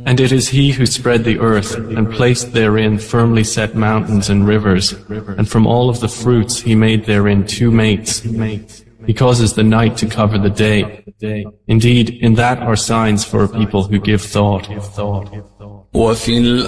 And it is He who spread the earth and placed therein firmly set mountains and rivers, and from all of the fruits He made therein two mates. He causes the night to cover the day. Indeed, in that are signs for a people who give thought. وفي